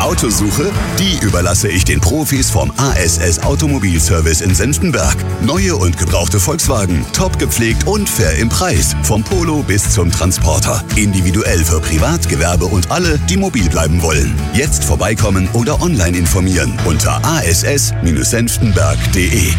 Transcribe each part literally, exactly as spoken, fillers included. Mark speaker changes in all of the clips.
Speaker 1: Autosuche? Die überlasse ich den Profis vom A S S Automobilservice in Senftenberg. Neue und gebrauchte Volkswagen, top gepflegt und fair im Preis. Vom Polo bis zum Transporter. Individuell für Privat, Gewerbe und alle, die mobil bleiben wollen. Jetzt vorbeikommen oder online informieren unter a s s senftenberg punkt d e.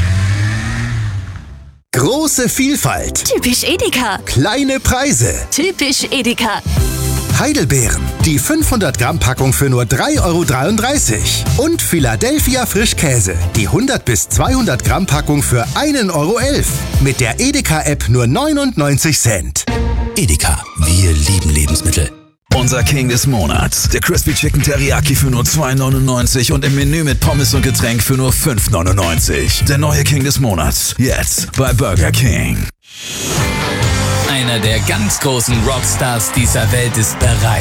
Speaker 2: Große Vielfalt.
Speaker 3: Typisch Edeka.
Speaker 2: Kleine Preise.
Speaker 3: Typisch Edeka.
Speaker 2: Heidelbeeren. Die fünfhundert Gramm Packung für nur drei Euro dreiunddreißig. Und Philadelphia Frischkäse. Die hundert bis zweihundert Gramm Packung für ein Euro elf. Mit der Edeka-App nur neunundneunzig Cent.
Speaker 4: Edeka. Wir lieben Lebensmittel.
Speaker 5: Unser King des Monats. Der Crispy Chicken Teriyaki für nur zwei neunundneunzig und im Menü mit Pommes und Getränk für nur fünf neunundneunzig. Der neue King des Monats. Jetzt bei Burger King.
Speaker 4: Einer der ganz großen Rockstars dieser Welt ist bereit.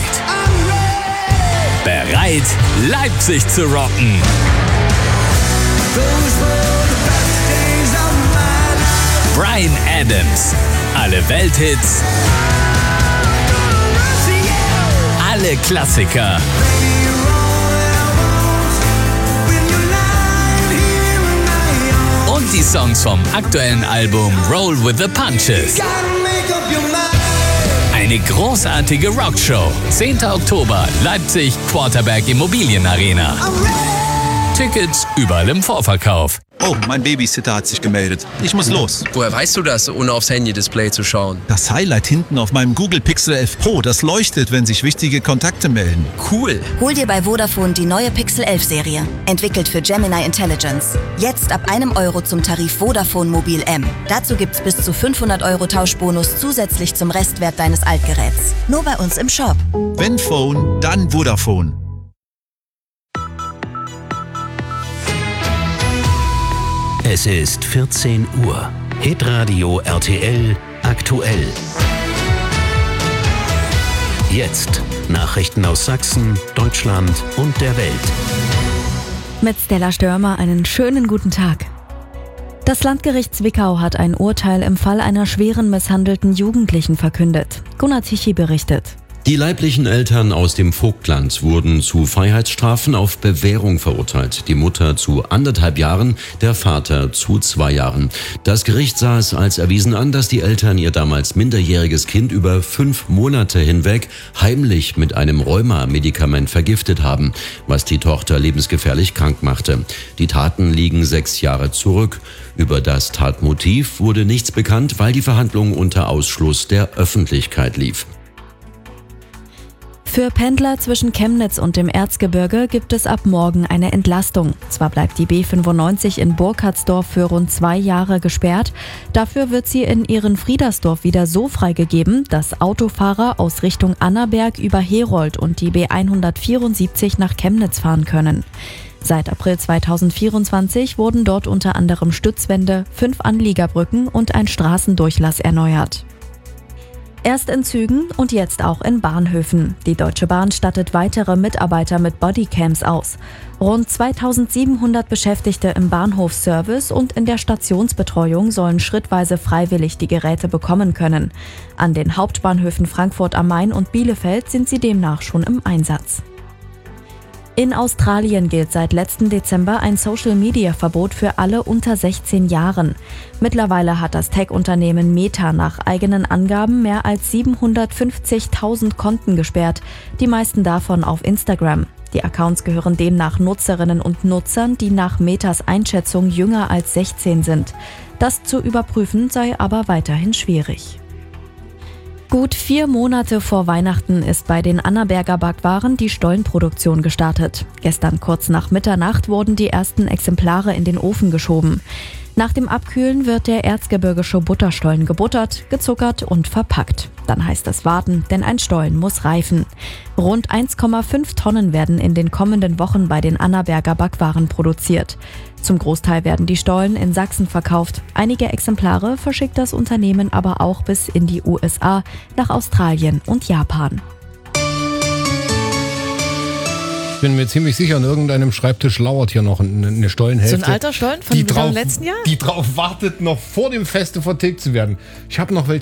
Speaker 4: Bereit, Leipzig zu rocken. Bryan Adams. Alle Welthits. Alle Klassiker. Und die Songs vom aktuellen Album Roll with the Punches. Eine großartige Rockshow. zehnter Oktober, Leipzig, Quarterberg Immobilienarena. Tickets überall im Vorverkauf.
Speaker 6: Oh, mein Babysitter hat sich gemeldet. Ich muss los.
Speaker 7: Woher weißt du das, ohne aufs Handy-Display zu schauen?
Speaker 6: Das Highlight hinten auf meinem Google Pixel elf Pro, das leuchtet, wenn sich wichtige Kontakte melden.
Speaker 7: Cool.
Speaker 8: Hol dir bei Vodafone die neue Pixel elf Serie. Entwickelt für Gemini Intelligence. Jetzt ab einem Euro zum Tarif Vodafone Mobil M. Dazu gibt's bis zu fünfhundert Euro Tauschbonus zusätzlich zum Restwert deines Altgeräts. Nur bei uns im Shop.
Speaker 6: Wenn Phone, dann Vodafone.
Speaker 4: Es ist vierzehn Uhr. Hitradio R T L aktuell. Jetzt Nachrichten aus Sachsen, Deutschland und der Welt.
Speaker 9: Mit Stella Störmer einen schönen guten Tag. Das Landgericht Zwickau hat ein Urteil im Fall einer schweren misshandelten Jugendlichen verkündet. Gunnar Tichy berichtet.
Speaker 10: Die leiblichen Eltern aus dem Vogtland wurden zu Freiheitsstrafen auf Bewährung verurteilt. Die Mutter zu anderthalb Jahren, der Vater zu zwei Jahren. Das Gericht sah es als erwiesen an, dass die Eltern ihr damals minderjähriges Kind über fünf Monate hinweg heimlich mit einem Rheuma-Medikament vergiftet haben, was die Tochter lebensgefährlich krank machte. Die Taten liegen sechs Jahre zurück. Über das Tatmotiv wurde nichts bekannt, weil die Verhandlung unter Ausschluss der Öffentlichkeit lief.
Speaker 9: Für Pendler zwischen Chemnitz und dem Erzgebirge gibt es ab morgen eine Entlastung. Zwar bleibt die B fünfundneunzig in Burkhardsdorf für rund zwei Jahre gesperrt, dafür wird sie in Ehrenfriedersdorf wieder so freigegeben, dass Autofahrer aus Richtung Annaberg über Herold und die B hundertvierundsiebzig nach Chemnitz fahren können. Seit April zweitausendvierundzwanzig wurden dort unter anderem Stützwände, fünf Anliegerbrücken und ein Straßendurchlass erneuert. Erst in Zügen und jetzt auch in Bahnhöfen. Die Deutsche Bahn stattet weitere Mitarbeiter mit Bodycams aus. Rund zweitausendsiebenhundert Beschäftigte im Bahnhofsservice und in der Stationsbetreuung sollen schrittweise freiwillig die Geräte bekommen können. An den Hauptbahnhöfen Frankfurt am Main und Bielefeld sind sie demnach schon im Einsatz. In Australien gilt seit letzten Dezember ein Social-Media-Verbot für alle unter sechzehn Jahren. Mittlerweile hat das Tech-Unternehmen Meta nach eigenen Angaben mehr als siebenhundertfünfzigtausend Konten gesperrt, die meisten davon auf Instagram. Die Accounts gehören demnach Nutzerinnen und Nutzern, die nach Metas Einschätzung jünger als sechzehn sind. Das zu überprüfen sei aber weiterhin schwierig. Gut vier Monate vor Weihnachten ist bei den Annaberger Backwaren die Stollenproduktion gestartet. Gestern kurz nach Mitternacht wurden die ersten Exemplare in den Ofen geschoben. Nach dem Abkühlen wird der erzgebirgische Butterstollen gebuttert, gezuckert und verpackt. Dann heißt es warten, denn ein Stollen muss reifen. Rund eins Komma fünf Tonnen werden in den kommenden Wochen bei den Annaberger Backwaren produziert. Zum Großteil werden die Stollen in Sachsen verkauft. Einige Exemplare verschickt das Unternehmen aber auch bis in die U S A, nach Australien und Japan.
Speaker 11: Ich bin mir ziemlich sicher, an irgendeinem Schreibtisch lauert hier noch eine Stollenhälfte.
Speaker 12: So ein alter Stollen von
Speaker 11: die drauf,
Speaker 12: letzten Jahr?
Speaker 11: Die drauf wartet, noch vor dem Feste vertilgt zu werden. Ich habe noch welche